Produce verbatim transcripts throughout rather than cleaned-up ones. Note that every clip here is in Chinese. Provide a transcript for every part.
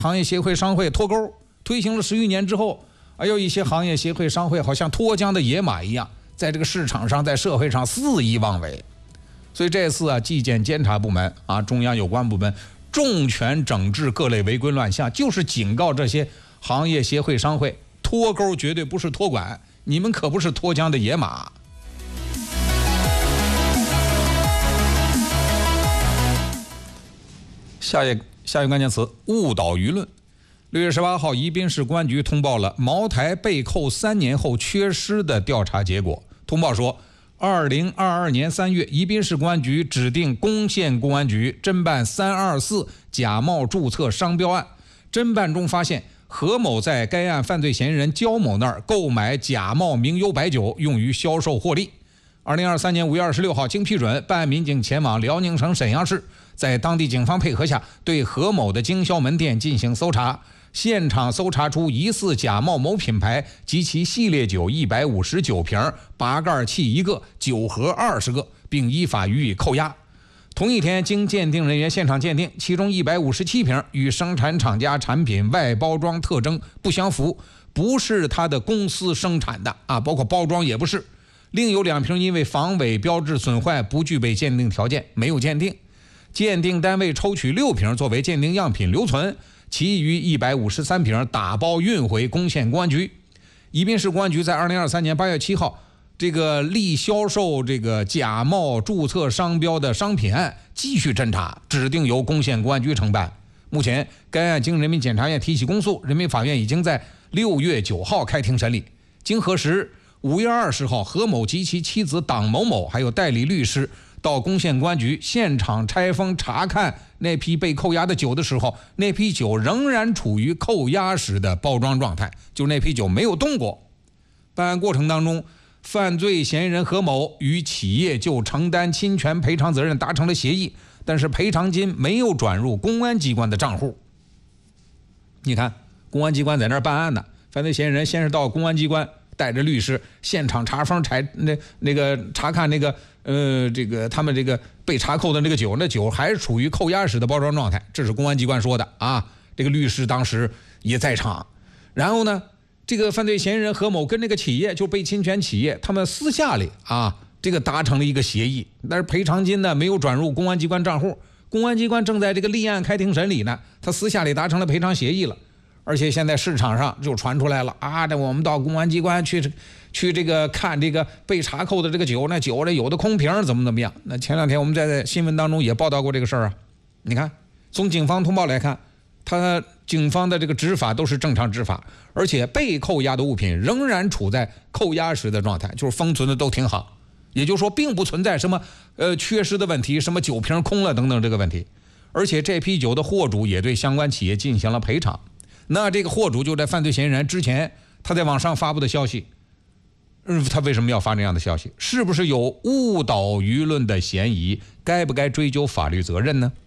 行业协会商会脱钩，推行了十余年之后，哎呦，一些行业协会商会好像脱缰的野马一样，在这个市场上，在社会上肆意妄为。所以这次啊，纪检监察部门啊，中央有关部门重拳整治各类违规乱象，就是警告这些行业协会商会，脱钩绝对不是托管，你们可不是脱缰的野马。下一下一个关键词：误导舆论。六月十八号，宜宾市公安局通报了茅台被扣三年后缺失的调查结果。通报说，二零二二年三月，宜宾市公安局指定恭县公安局侦办三二四假冒注册商标案。侦办中发现，何某在该案犯罪嫌疑人焦某那儿购买假冒名优白酒，用于销售获利。二零二三年五月二十六号，经批准，办案民警前往辽宁省沈阳市，在当地警方配合下，对何某的经销门店进行搜查。现场搜查出疑似假冒某品牌及其系列酒一百五十九瓶，拔盖器一个，酒盒二十个，并依法予以扣押。同一天，经鉴定人员现场鉴定，其中一百五十七瓶与生产厂家产品外包装特征不相符，不是他的公司生产的啊，包括包装也不是。另有两瓶因为防伪标志损坏，不具备鉴定条件，没有鉴定。鉴定单位抽取六瓶作为鉴定样品留存，其余一百五十三瓶打包运回恭县公安局。宜宾市公安局在二零二三年八月七号，这个立销售这个假冒注册商标的商品案继续侦查，指定由恭县公安局承办。目前，该案经人民检察院提起公诉，人民法院已经在六月九号开庭审理。经核实，五月二十号，何某及其妻子党某某还有代理律师到恭县公安局现场拆封查看那批被扣押的酒的时候，那批酒仍然处于扣押时的包装状态，就那批酒没有动过。办案过程当中，犯罪嫌疑人何某与企业就承担侵权赔偿责任达成了协议，但是赔偿金没有转入公安机关的账户。你看，公安机关在那儿办案呢，犯罪嫌疑人先是到公安机关带着律师现场查封查那那个查看那个呃这个他们这个被查扣的那个酒，那酒还是处于扣押时的包装状态，这是公安机关说的啊。这个律师当时也在场。然后呢，这个犯罪嫌疑人何某跟那个企业就被侵权企业，他们私下里啊这个达成了一个协议，但是赔偿金呢没有转入公安机关账户。公安机关正在这个立案开庭审理呢，他私下里达成了赔偿协议了。而且现在市场上就传出来了啊，这我们到公安机关去去这个看这个被查扣的这个酒，那酒呢有的空瓶怎么怎么样。那前两天我们在新闻当中也报道过这个事儿啊。你看，从警方通报来看，他警方的这个执法都是正常执法，而且被扣押的物品仍然处在扣押时的状态，就是封存的都挺好，也就是说并不存在什么呃缺失的问题，什么酒瓶空了等等这个问题。而且这批酒的货主也对相关企业进行了赔偿。那这个货主就在犯罪嫌疑人之前他在网上发布的消息，嗯，他为什么要发这样的消息？是不是有误导舆论的嫌疑？该不该追究法律责任呢？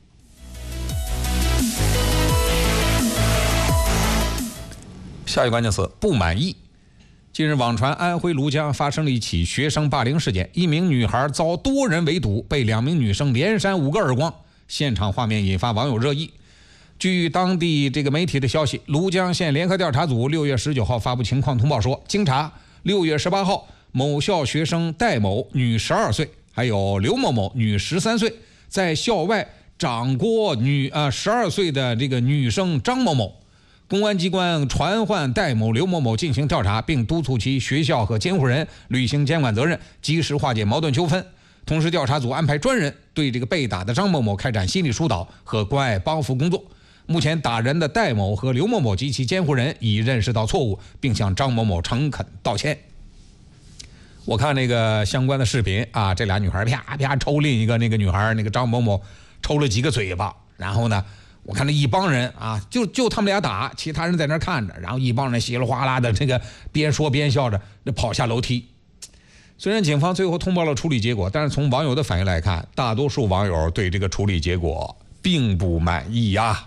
下一个关键词：不满意。近日网传安徽庐江发生了一起学生霸凌事件，一名女孩遭多人围堵，被两名女生连扇五个耳光，现场画面引发网友热议。据当地这个媒体的消息，庐江县联合调查组六月十九号发布情况通报说，经查，六月十八号，某校学生戴某女十二岁，还有刘某某女十三岁，在校外掌掴女啊十二岁的这个女生张某某。公安机关传唤戴某、刘某某进行调查，并督促其学校和监护人履行监管责任，及时化解矛盾纠纷。同时，调查组安排专人对这个被打的张某某开展心理疏导和关爱帮扶工作。目前打人的戴某和刘某某及其监护人已认识到错误，并向张某某诚恳道歉。我看那个相关的视频啊，这俩女孩啪啪抽另一个那个女孩，那个张某某抽了几个嘴巴，然后呢，我看那一帮人啊，就就他们俩打，其他人在那看着，然后一帮人稀里哗啦的这个边说边笑着那跑下楼梯。虽然警方最后通报了处理结果，但是从网友的反应来看，大多数网友对这个处理结果并不满意呀。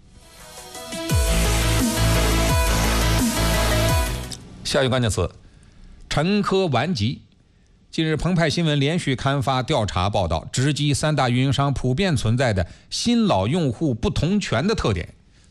下一个关键词：陈科顽疾。近日，澎湃新闻连续刊发调查报道，直击三大运营商普遍存在的新老用户不同权的特点。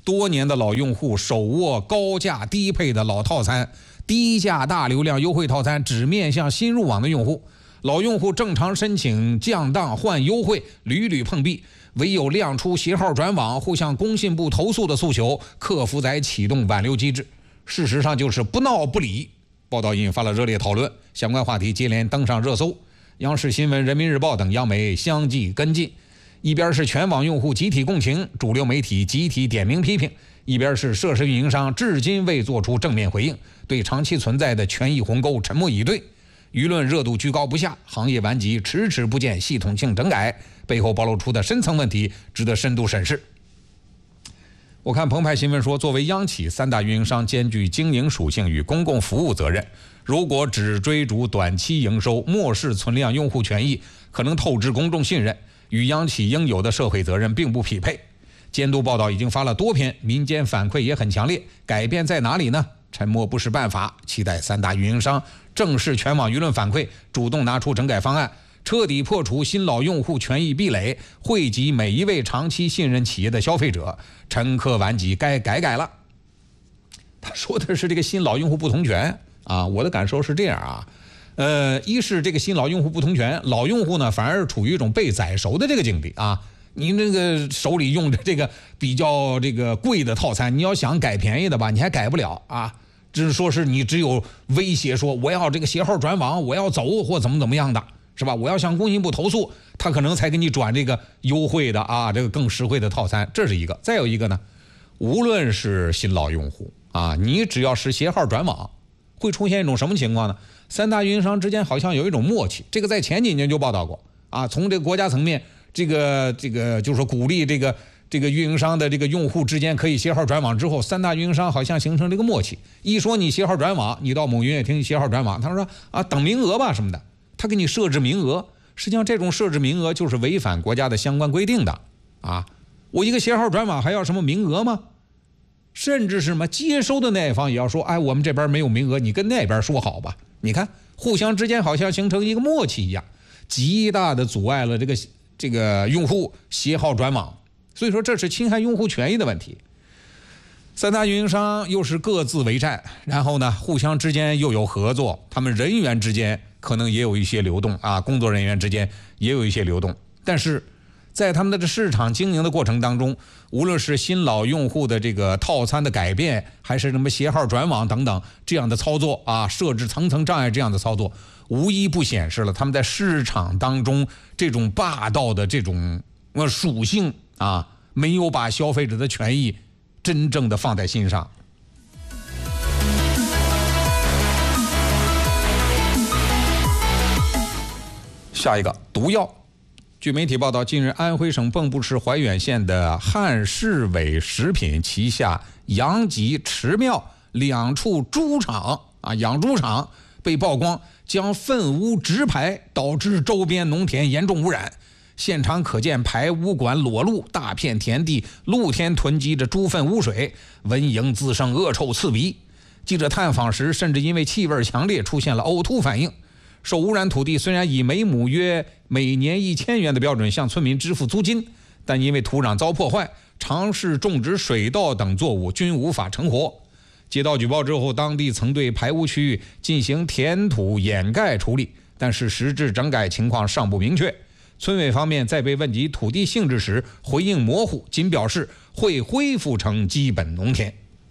多年的老用户手握高价低配的老套餐，低价大流量优惠套餐只面向新入网的用户，老用户正常申请降档换优惠屡屡碰壁，唯有亮出携号转网或向工信部投诉的诉求，客服才启动挽留机制。事实上就是不闹不理。报道引发了热烈讨论，相关话题接连登上热搜，央视新闻、人民日报等央媒相继跟进。一边是全网用户集体共情，主流媒体集体点名批评，一边是涉事运营商至今未做出正面回应，对长期存在的权益鸿沟沉默以对，舆论热度居高不下，行业顽疾迟迟不见系统性整改，背后暴露出的深层问题值得深度审视。我看澎湃新闻说，作为央企，三大运营商兼具经营属性与公共服务责任，如果只追逐短期营收，漠视存量用户权益，可能透支公众信任，与央企应有的社会责任并不匹配。监督报道已经发了多篇，民间反馈也很强烈，改变在哪里呢？沉默不是办法，期待三大运营商正视全网舆论反馈，主动拿出整改方案，彻底破除新老用户权益壁垒，惠及每一位长期信任企业的消费者。沉疴顽疾该改改了。他说的是这个新老用户不同权啊，我的感受是这样啊，呃，一是这个新老用户不同权，老用户呢反而处于一种被宰熟的这个境地啊。你这个手里用着这个比较这个贵的套餐，你要想改便宜的吧，你还改不了啊。只是说是你只有威胁说我要这个携号转网，我要走或怎么怎么样的，是吧？我要向工信部投诉，他可能才给你转这个优惠的啊，这个更实惠的套餐，这是一个。再有一个呢，无论是新老用户啊，你只要是携号转网，会出现一种什么情况呢？三大运营商之间好像有一种默契，这个在前几年就报道过啊。从这个国家层面，这个这个就是说鼓励这个这个运营商的这个用户之间可以携号转网之后，三大运营商好像形成这个默契。一说你携号转网，你到某音乐厅携号转网，他说啊等名额吧什么的，他给你设置名额。实际上这种设置名额就是违反国家的相关规定的啊！我一个携号转网还要什么名额吗？甚至是什么接收的那一方也要说，哎，我们这边没有名额，你跟那边说好吧。你看，互相之间好像形成一个默契一样，极大的阻碍了这个这个用户携号转网。所以说这是侵害用户权益的问题。三大运营商又是各自为战，然后呢，互相之间又有合作，他们人员之间可能也有一些流动啊，工作人员之间也有一些流动。但是在他们的这市场经营的过程当中，无论是新老用户的这个套餐的改变，还是什么携号转网等等这样的操作啊，设置层层障碍这样的操作，无一不显示了他们在市场当中这种霸道的这种呃属性啊，没有把消费者的权益真正的放在心上。下一个毒药。据媒体报道，近日安徽省蚌埠市怀远县的汉世伟食品旗下阳吉池庙两处猪场啊养猪场被曝光将粪污直排，导致周边农田严重污染。现场可见排污管裸露，大片田地露天囤积着猪粪污水，蚊蝇滋生，恶臭刺鼻。记者探访时，甚至因为气味强烈出现了呕吐反应。受污染土地虽然以每亩约每年一千元的标准向村民支付租金，但因为土壤遭破坏，尝试种植水稻等作物均无法成活。接到举报之后，当地曾对排污区域进行填土掩盖处理，但是实质整改情况尚不明确。村委方面在被问及土地性质时回应模糊，仅表示会恢复成基本农田。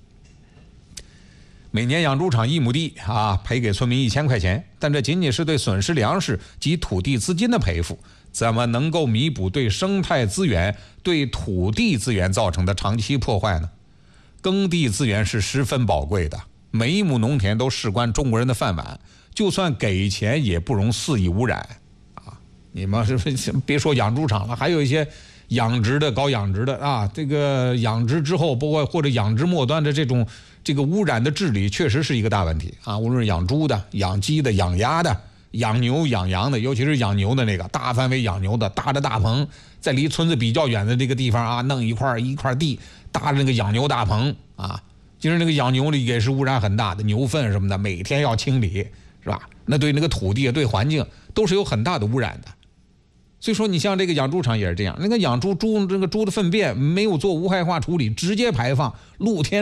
每年养猪场一亩地啊赔给村民一千块钱，但这仅仅是对损失粮食及土地资金的赔付，怎么能够弥补对生态资源、对土地资源造成的长期破坏呢？耕地资源是十分宝贵的，每一亩农田都事关中国人的饭碗，就算给钱也不容肆意污染啊！你们是别说养猪场了，还有一些养殖的、搞养殖的啊，这个养殖之后，包括或者养殖末端的这种这个污染的治理，确实是一个大问题啊！无论是养猪的、养鸡的、养鸭的、养牛、养羊的，尤其是养牛的那个大范围养牛的，搭着大棚，在离村子比较远的这个地方啊，弄一块一块地，搭着那个养牛大棚啊，其实那个养牛里也是污染很大的，牛粪什么的，每天要清理，是吧？那对那个土地、对环境都是有很大的污染的。 所以说，你像这个养猪场也是这样，那个养猪猪这个猪的粪便没有做无害化处理，直接排放露天。